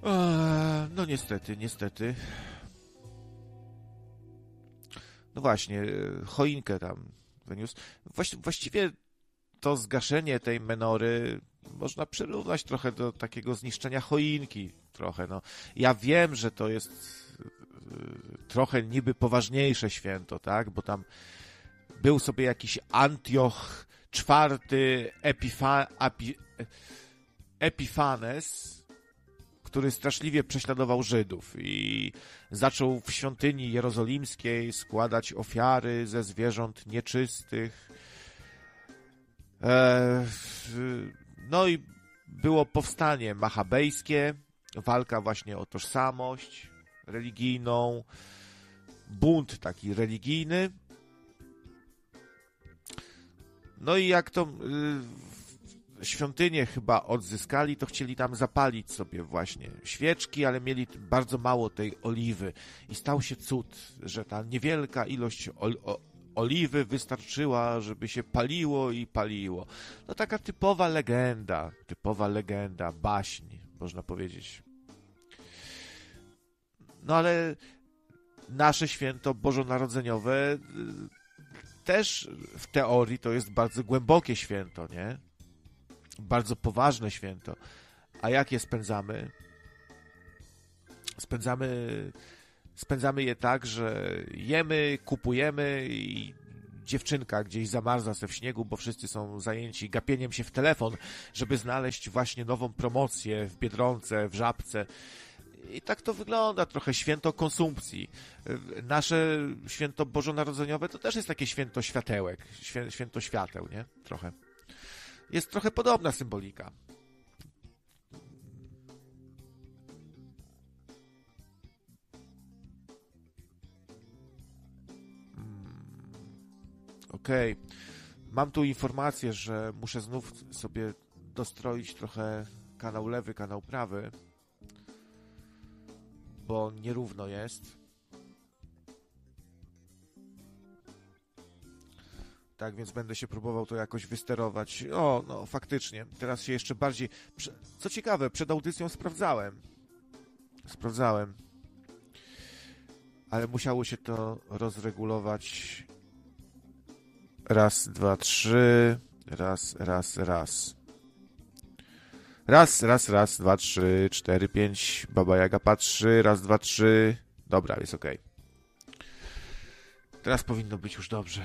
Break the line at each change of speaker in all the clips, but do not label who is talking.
No niestety, niestety. No właśnie, choinkę tam wyniósł. Właściwie to zgaszenie tej menory można przyrównać trochę do takiego zniszczenia choinki. Trochę, no. Ja wiem, że to jest trochę niby poważniejsze święto, tak? Bo tam był sobie jakiś Antioch IV Epifanes, który straszliwie prześladował Żydów i zaczął w świątyni jerozolimskiej składać ofiary ze zwierząt nieczystych. No i było powstanie machabejskie, walka właśnie o tożsamość religijną, bunt taki religijny. No i jak to świątynię chyba odzyskali, to chcieli tam zapalić sobie właśnie świeczki, ale mieli bardzo mało tej oliwy. I stał się cud, że ta niewielka ilość oliwy wystarczyła, żeby się paliło i paliło. No taka typowa legenda, baśń, można powiedzieć. No ale nasze święto bożonarodzeniowe też w teorii to jest bardzo głębokie święto, nie? Bardzo poważne święto. A jak je spędzamy? Spędzamy je tak, że jemy, kupujemy i dziewczynka gdzieś zamarza se w śniegu, bo wszyscy są zajęci gapieniem się w telefon, żeby znaleźć właśnie nową promocję w Biedronce, w Żabce. I tak to wygląda, trochę święto konsumpcji. Nasze święto bożonarodzeniowe to też jest takie święto światełek, święto świateł, nie? Trochę. Jest trochę podobna symbolika. Okej. Mam tu informację, że muszę znów sobie dostroić trochę kanał lewy, kanał prawy, bo nierówno jest. Tak, więc będę się próbował to jakoś wysterować. O, no faktycznie. Teraz się jeszcze bardziej... Co ciekawe, przed audycją sprawdzałem. Ale musiało się to rozregulować. Raz, dwa, trzy. Raz. Raz, dwa, trzy, cztery, pięć. Baba Jaga patrzy. Raz, dwa, trzy. Dobra, jest okej. Teraz powinno być już dobrze.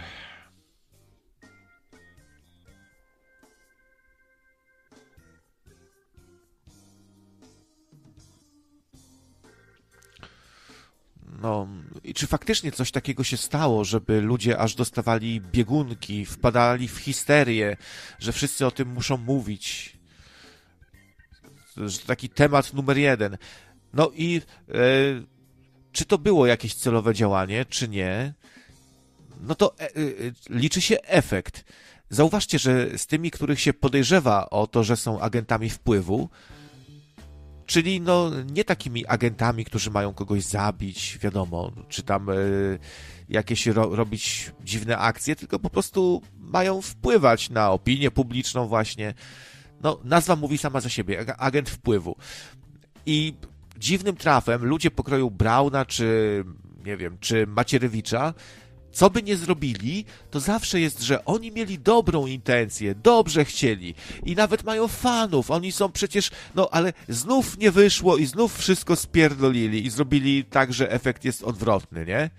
No, i czy faktycznie coś takiego się stało, żeby ludzie aż dostawali biegunki, wpadali w histerię, że wszyscy o tym muszą mówić? Że to taki temat numer 1. No i czy to było jakieś celowe działanie, czy nie? No to liczy się efekt. Zauważcie, że z tymi, których się podejrzewa o to, że są agentami wpływu, czyli no nie takimi agentami, którzy mają kogoś zabić, wiadomo, czy tam jakieś robić dziwne akcje, tylko po prostu mają wpływać na opinię publiczną właśnie. No, nazwa mówi sama za siebie, agent wpływu. I dziwnym trafem ludzie pokroju Brauna, czy nie wiem, czy Macierewicza, co by nie zrobili, to zawsze jest, że oni mieli dobrą intencję, dobrze chcieli i nawet mają fanów, oni są przecież, no ale znów nie wyszło i znów wszystko spierdolili i zrobili tak, że efekt jest odwrotny, nie?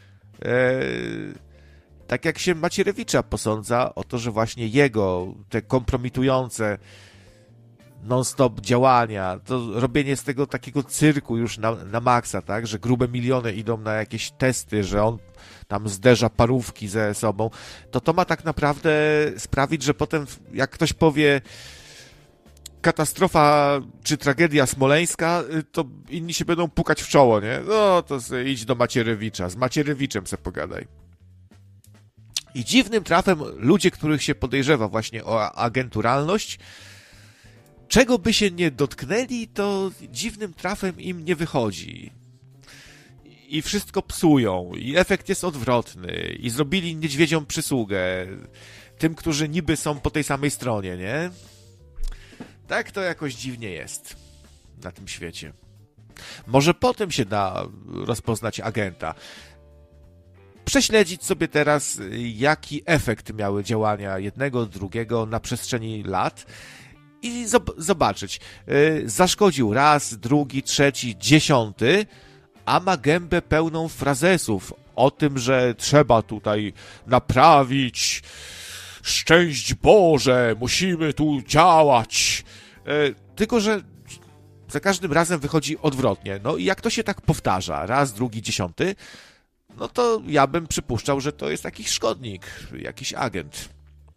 Tak jak się Macierewicza posądza o to, że właśnie jego te kompromitujące non-stop działania, to robienie z tego takiego cyrku już na maksa, tak, że grube miliony idą na jakieś testy, że on tam zderza parówki ze sobą, to ma tak naprawdę sprawić, że potem jak ktoś powie katastrofa czy tragedia smoleńska, to inni się będą pukać w czoło, nie? No to idź do Macierewicza, z Macierewiczem se pogadaj. I dziwnym trafem ludzie, których się podejrzewa właśnie o agenturalność, czego by się nie dotknęli, to dziwnym trafem im nie wychodzi. I wszystko psują. I efekt jest odwrotny. I zrobili niedźwiedziom przysługę. Tym, którzy niby są po tej samej stronie, nie? Tak to jakoś dziwnie jest na tym świecie. Może potem się da rozpoznać agenta. Prześledzić sobie teraz, jaki efekt miały działania jednego, drugiego na przestrzeni lat i zobaczyć. Zaszkodził raz, drugi, trzeci, 10, a ma gębę pełną frazesów o tym, że trzeba tutaj naprawić, szczęść Boże, musimy tu działać. Tylko że za każdym razem wychodzi odwrotnie. No i jak to się tak powtarza, raz, drugi, 10, no to ja bym przypuszczał, że to jest jakiś szkodnik, jakiś agent.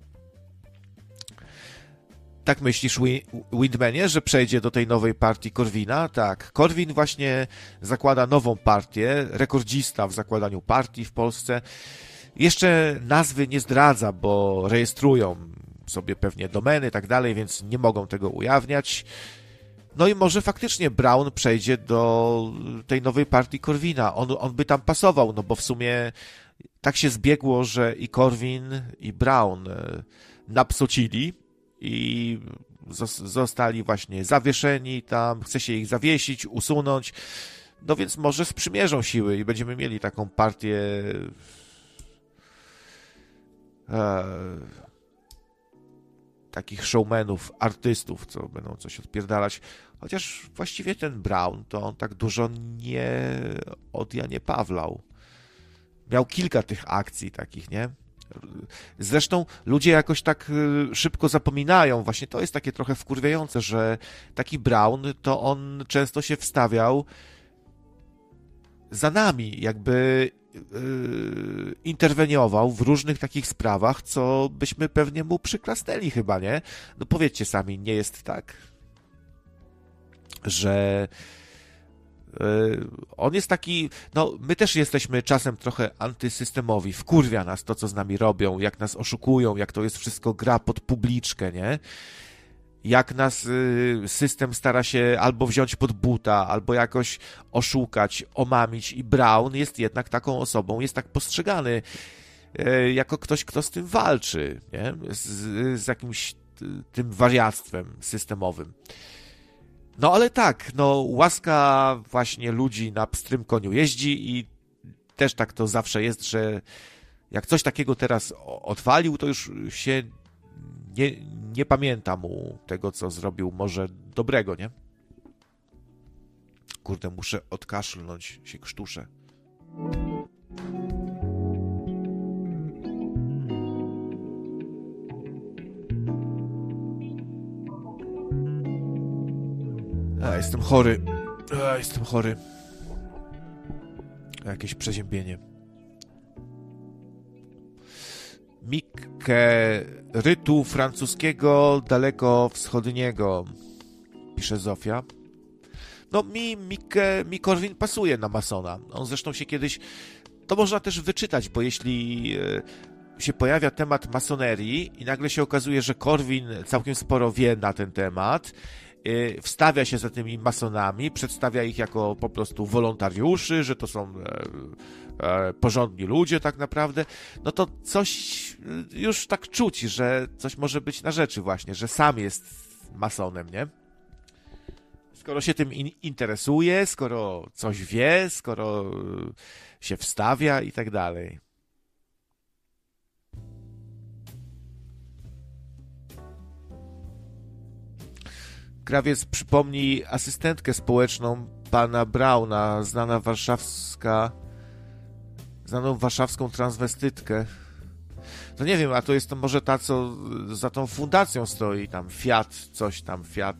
Tak myślisz, Windmanie, że przejdzie do tej nowej partii Korwina? Tak, Korwin właśnie zakłada nową partię, rekordzista w zakładaniu partii w Polsce. Jeszcze nazwy nie zdradza, bo rejestrują sobie pewnie domeny i tak dalej, więc nie mogą tego ujawniać. No i może faktycznie Braun przejdzie do tej nowej partii Korwina. On by tam pasował, no bo w sumie tak się zbiegło, że i Korwin, i Braun napsocili i zostali właśnie zawieszeni tam, chce się ich zawiesić, usunąć. No więc może sprzymierzą siły i będziemy mieli taką partię takich showmenów, artystów, co będą coś odpierdalać. Chociaż właściwie ten Braun, to on tak dużo nie pawlał. Miał kilka tych akcji takich, nie? Zresztą ludzie jakoś tak szybko zapominają. Właśnie to jest takie trochę wkurwiające, że taki Braun, to on często się wstawiał za nami, jakby interweniował w różnych takich sprawach, co byśmy pewnie mu przyklasnęli chyba, nie? No powiedzcie sami, nie jest tak, że on jest taki, no my też jesteśmy czasem trochę antysystemowi, wkurwia nas to, co z nami robią, jak nas oszukują, jak to jest wszystko gra pod publiczkę, nie? Jak nas system stara się albo wziąć pod buta, albo jakoś oszukać, omamić i Braun jest jednak taką osobą, jest tak postrzegany jako ktoś, kto z tym walczy, nie? Z jakimś tym wariactwem systemowym. No ale tak, no łaska właśnie ludzi na pstrym koniu jeździ i też tak to zawsze jest, że jak coś takiego teraz odwalił, to już się nie pamięta mu tego, co zrobił może dobrego, nie? Kurde, muszę odkaszlnąć, się krztuszę. Jestem chory. Jestem chory. Jakieś przeziębienie. Mikke rytu francuskiego dalekowschodniego, pisze Zofia. No mi Korwin pasuje na masona. On zresztą się kiedyś, to można też wyczytać, bo jeśli się pojawia temat masonerii i nagle się okazuje, że Korwin całkiem sporo wie na ten temat, wstawia się za tymi masonami, przedstawia ich jako po prostu wolontariuszy, że to są porządni ludzie tak naprawdę, no to coś już tak czuć, że coś może być na rzeczy właśnie, że sam jest masonem, nie? Skoro się tym interesuje, skoro coś wie, skoro się wstawia i tak dalej. Krawiec przypomni asystentkę społeczną pana Brauna, znaną warszawską transwestytkę. No nie wiem, a to jest to może ta, co za tą fundacją stoi, tam Fiat, coś tam, Fiat.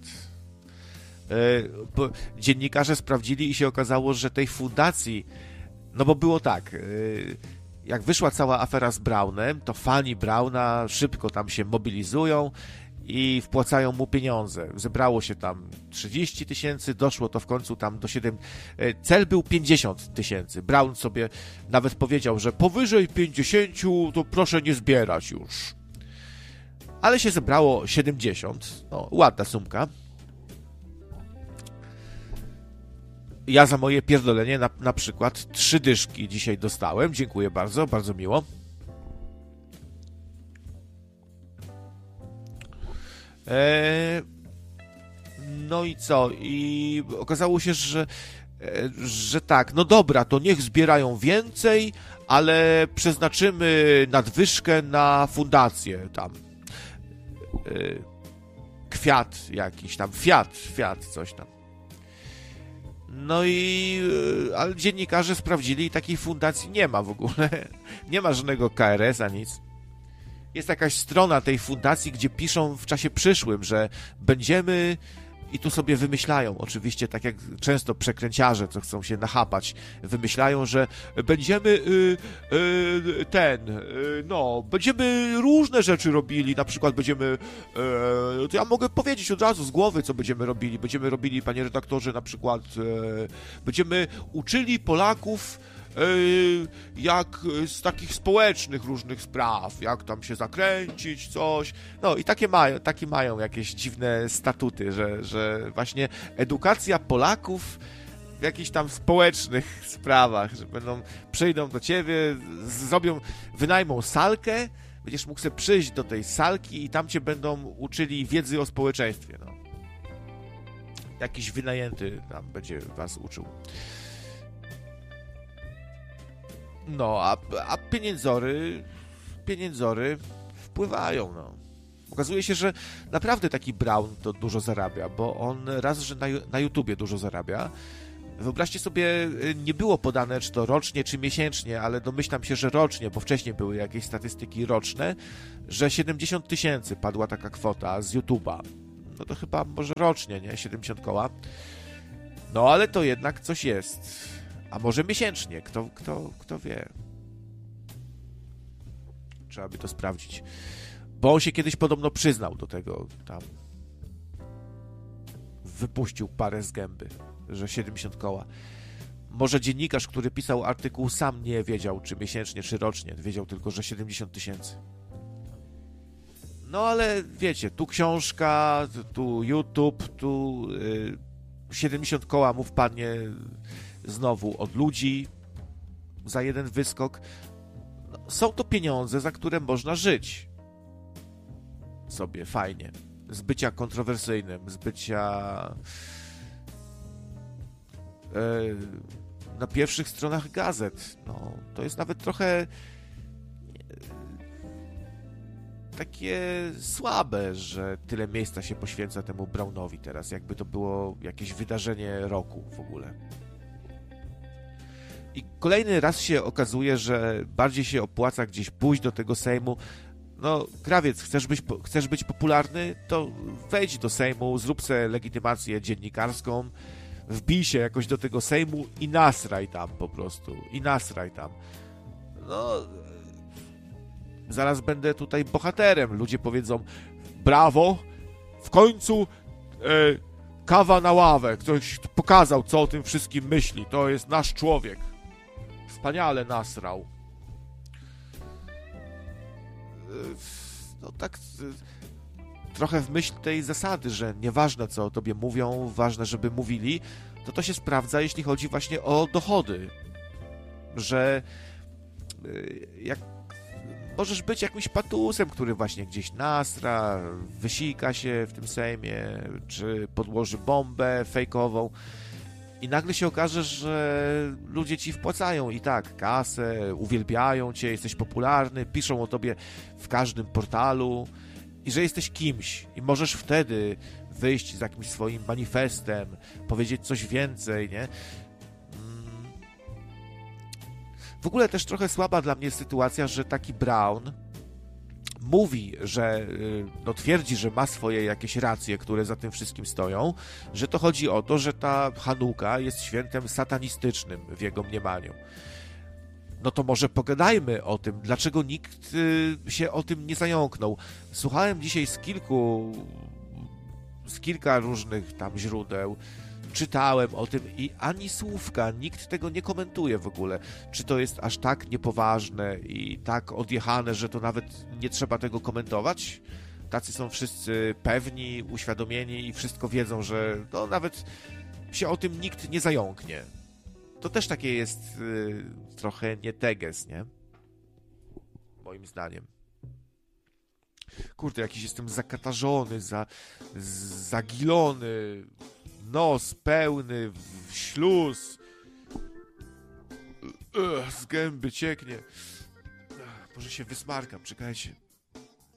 Dziennikarze sprawdzili i się okazało, że tej fundacji, no bo było tak, jak wyszła cała afera z Braunem, to fani Brauna szybko tam się mobilizują i wpłacają mu pieniądze. Zebrało się tam 30 000, doszło to w końcu tam do 7... Cel był 50 000. Braun sobie nawet powiedział, że powyżej 50 to proszę nie zbierać już. Ale się zebrało 70. No, ładna sumka. Ja za moje pierdolenie na przykład 3 dyszki dzisiaj dostałem. Dziękuję bardzo, bardzo miło. No i co? I okazało się, że że tak, no dobra, to niech zbierają więcej, ale przeznaczymy nadwyżkę na fundację tam. Kwiat jakiś tam, Fiat, coś tam. No i ale dziennikarze sprawdzili i takiej fundacji nie ma w ogóle. Nie ma żadnego KRS-a, nic. Jest jakaś strona tej fundacji, gdzie piszą w czasie przyszłym, że będziemy... I tu sobie wymyślają, oczywiście, tak jak często przekręciarze, co chcą się nachapać, wymyślają, że będziemy będziemy różne rzeczy robili, na przykład będziemy, to ja mogę powiedzieć od razu z głowy, co będziemy robili, panie redaktorze, na przykład będziemy uczyli Polaków jak z takich społecznych różnych spraw, jak tam się zakręcić, coś. No i takie mają jakieś dziwne statuty, że właśnie edukacja Polaków w jakichś tam społecznych sprawach, że przyjdą do ciebie, wynajmą salkę, będziesz mógł sobie przyjść do tej salki i tam cię będą uczyli wiedzy o społeczeństwie, no. Jakiś wynajęty tam będzie was uczył. No, a pieniędzory wpływają, no. Okazuje się, że naprawdę taki Braun to dużo zarabia, bo on raz, że na YouTubie dużo zarabia. Wyobraźcie sobie, nie było podane, czy to rocznie, czy miesięcznie, ale domyślam się, że rocznie, bo wcześniej były jakieś statystyki roczne, że 70 000 padła taka kwota z YouTuba. No to chyba może rocznie, nie? 70 koła. No, ale to jednak coś jest. A może miesięcznie, kto wie. Trzeba by to sprawdzić. Bo on się kiedyś podobno przyznał do tego, tam wypuścił parę z gęby, że 70 koła. Może dziennikarz, który pisał artykuł, sam nie wiedział, czy miesięcznie, czy rocznie. Wiedział tylko, że 70 000. No ale wiecie, tu książka, tu YouTube, tu 70 koła mu wpadnie znowu od ludzi za jeden wyskok. No, są to pieniądze, za które można żyć sobie fajnie. Z bycia kontrowersyjnym, z bycia na pierwszych stronach gazet. No, to jest nawet trochę takie słabe, że tyle miejsca się poświęca temu Braunowi teraz, jakby to było jakieś wydarzenie roku w ogóle. I kolejny raz się okazuje, że bardziej się opłaca gdzieś pójść do tego Sejmu. No, krawiec, chcesz być popularny? To wejdź do Sejmu, zrób sobie legitymację dziennikarską, wbij się jakoś do tego Sejmu i nasraj tam po prostu. I nasraj tam. No, zaraz będę tutaj bohaterem. Ludzie powiedzą, brawo, w końcu kawa na ławę. Ktoś pokazał, co o tym wszystkim myśli. To jest nasz człowiek. Wspaniale nasrał. No tak trochę w myśl tej zasady, że nieważne co o tobie mówią, ważne żeby mówili, to się sprawdza, jeśli chodzi właśnie o dochody. Że jak możesz być jakimś patusem, który właśnie gdzieś nasra, wysika się w tym Sejmie, czy podłoży bombę fejkową i nagle się okaże, że ludzie ci wpłacają i tak kasę, uwielbiają cię, jesteś popularny, piszą o tobie w każdym portalu i że jesteś kimś i możesz wtedy wyjść z jakimś swoim manifestem, powiedzieć coś więcej, nie? W ogóle też trochę słaba dla mnie sytuacja, że taki Braun mówi, że no twierdzi, że ma swoje jakieś racje, które za tym wszystkim stoją, że to chodzi o to, że ta Hanuka jest świętem satanistycznym w jego mniemaniu. No to może pogadajmy o tym, dlaczego nikt się o tym nie zająknął. Słuchałem dzisiaj z kilka różnych tam źródeł, czytałem o tym i ani słówka, nikt tego nie komentuje w ogóle. Czy to jest aż tak niepoważne i tak odjechane, że to nawet nie trzeba tego komentować? Tacy są wszyscy pewni, uświadomieni i wszystko wiedzą, że no nawet się o tym nikt nie zająknie. To też takie jest trochę nie teges, nie? Moim zdaniem. Kurde, jakiś jestem zakatarzony, zagilony, nos pełny, śluz, z gęby cieknie. Może się wysmarkam, czekajcie.